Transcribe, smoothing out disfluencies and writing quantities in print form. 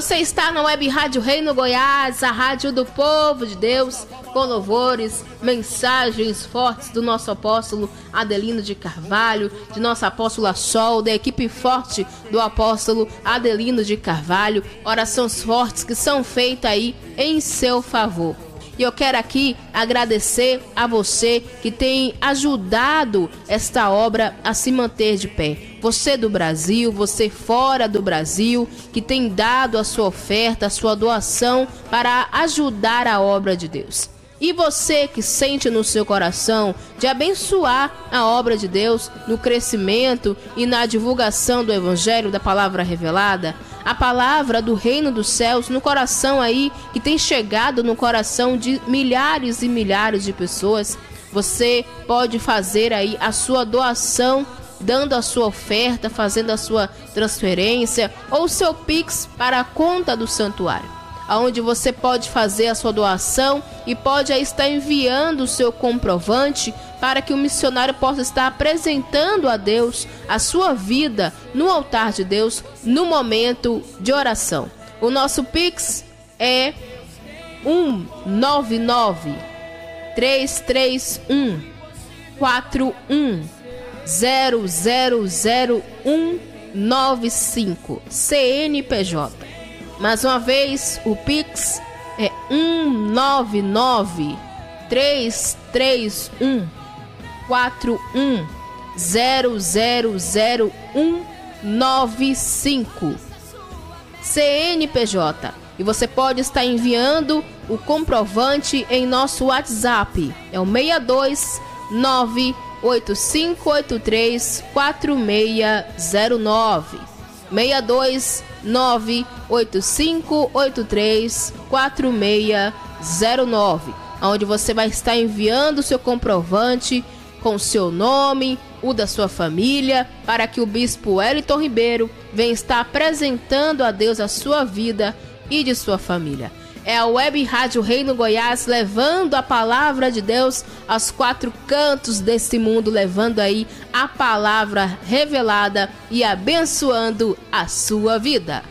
Você está na Web Rádio Reino Goiás, a rádio do povo de Deus, com louvores, mensagens fortes do nosso apóstolo Adelino de Carvalho, de nossa apóstola Sol, da equipe forte do apóstolo Adelino de Carvalho, orações fortes que são feitas aí em seu favor. E eu quero aqui agradecer a você que tem ajudado esta obra a se manter de pé. Você do Brasil, você fora do Brasil, que tem dado a sua oferta, a sua doação para ajudar a obra de Deus. E você que sente no seu coração de abençoar a obra de Deus no crescimento e na divulgação do Evangelho, da palavra revelada, a palavra do reino dos céus no coração aí, que tem chegado no coração de milhares e milhares de pessoas, você pode fazer aí a sua doação, dando a sua oferta, fazendo a sua transferência ou seu Pix para a conta do santuário, onde você pode fazer a sua doação e pode aí estar enviando o seu comprovante para que o missionário possa estar apresentando a Deus a sua vida no altar de Deus no momento de oração. O nosso Pix é 199 331 41000195 CNPJ. Mais uma vez, o Pix é 199 331 41000195 CNPJ. E você pode estar enviando o comprovante em nosso WhatsApp. É o 629 8583 4609 629 8583 4609, onde você vai estar enviando o seu comprovante com o seu nome, o da sua família, para que o bispo Wellington Ribeiro venha estar apresentando a Deus a sua vida e de sua família. É a Web Rádio Reino Goiás levando a palavra de Deus aos quatro cantos desse mundo, levando aí a palavra revelada e abençoando a sua vida.